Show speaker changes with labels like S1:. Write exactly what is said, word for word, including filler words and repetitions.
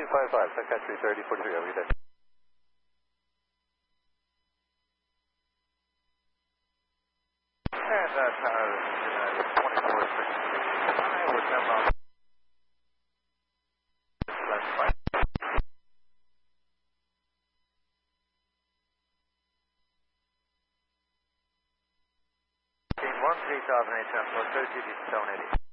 S1: five five, Suncat three thirty, forty-three, have a good day. And uh, tower United twenty-four sixty-five, we're ten miles. Left right. one, three thousand eight hundred, thirty, seven eighty.